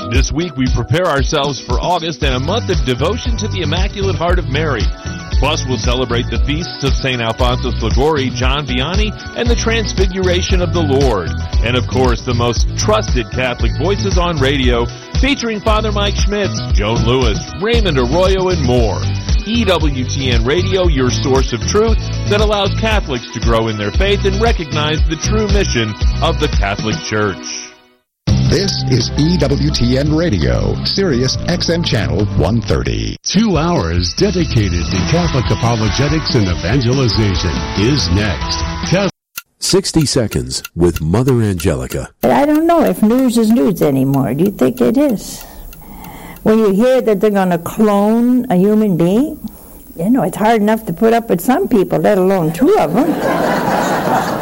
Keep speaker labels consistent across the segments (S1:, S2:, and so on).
S1: This week we prepare ourselves for August and a month of devotion to the Immaculate Heart of Mary. Plus, we'll celebrate the feasts of St. Alphonsus Liguori, John Vianney, and the Transfiguration of the Lord. And of course, the most trusted Catholic voices on radio, featuring Father Mike Schmitz, Joan Lewis, Raymond Arroyo, and more. EWTN Radio, your source of truth that allows Catholics to grow in their faith and recognize the true mission of the Catholic Church.
S2: This is EWTN Radio, Sirius XM Channel 130.
S3: 2 hours dedicated to Catholic apologetics and evangelization is next.
S4: 60 Seconds with Mother Angelica.
S5: I don't know if news is news anymore. Do you think it is? When you hear that they're going to clone a human being, you know, it's hard enough to put up with some people, let alone 2 of them.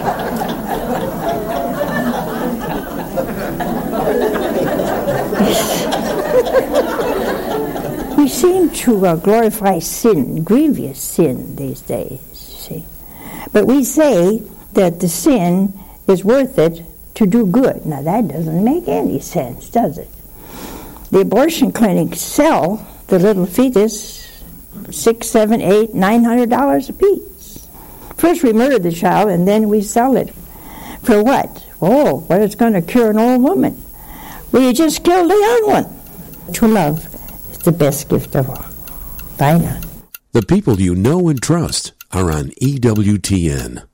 S5: We seem to glorify sin, grievous sin these days, you see. But we say that the sin is worth it to do good. Now that doesn't make any sense, does it? The abortion clinics sell the little fetus $600, $700, $800, $900 a piece. First we murder the child and then we sell it. For what? Oh, well, it's going to cure an old woman. Well, you just killed a young one. True love is the best gift of all. Bye now.
S4: The people you know and trust are on EWTN.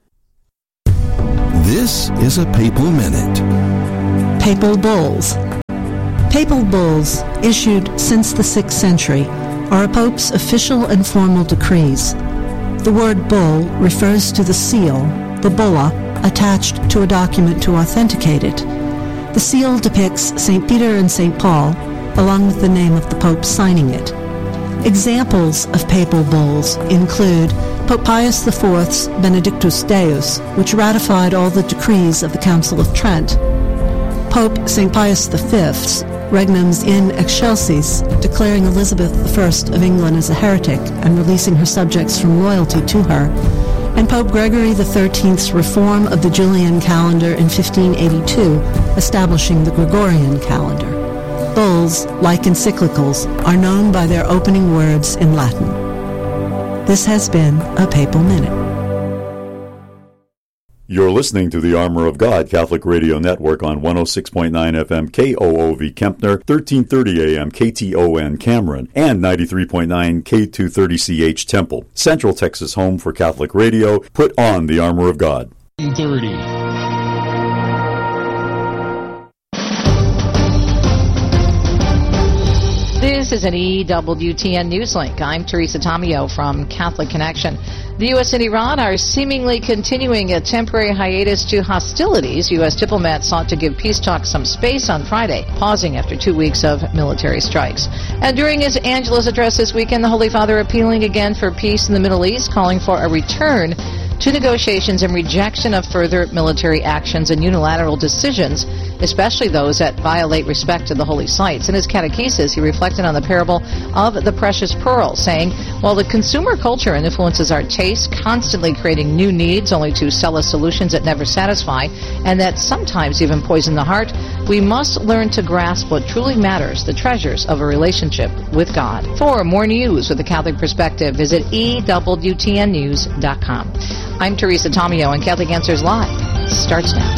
S6: This is a Papal Minute.
S7: Papal Bulls. Papal bulls, issued since the 6th century, are a pope's official and formal decrees. The word bull refers to the seal, the bulla, attached to a document to authenticate it. The seal depicts St. Peter and St. Paul, along with the name of the pope signing it. Examples of papal bulls include Pope Pius IV's Benedictus Deus, which ratified all the decrees of the Council of Trent, Pope St. Pius V's Regnums in Excelsis, declaring Elizabeth I of England as a heretic and releasing her subjects from loyalty to her, and Pope Gregory XIII's reform of the Julian calendar in 1582, establishing the Gregorian calendar. Bulls, like encyclicals, are known by their opening words in Latin. This has been a Papal Minute.
S8: You're listening to the Armor of God Catholic Radio Network on 106.9 FM KOOV Kempner, 1330 AM KTON Cameron, and 93.9 K230CH Temple. Central Texas home for Catholic radio. Put on the Armor of God.
S3: 30.
S9: This is an EWTN Newslink. I'm Teresa Tomeo from Catholic Connection. The U.S. and Iran are seemingly continuing a temporary hiatus to hostilities. U.S. diplomats sought to give peace talks some space on Friday, pausing after 2 weeks of military strikes. And during his Angelus address this weekend, the Holy Father appealing again for peace in the Middle East, calling for a return to negotiations and rejection of further military actions and unilateral decisions, especially those that violate respect to the holy sites. In his catechesis, he reflected on the parable of the precious pearl, saying, while the consumer culture influences our taste, constantly creating new needs only to sell us solutions that never satisfy, and that sometimes even poison the heart, we must learn to grasp what truly matters, the treasures of a relationship with God. For more news with a Catholic perspective, visit EWTNnews.com. I'm Teresa Tomeo, and Catholic Answers Live starts now.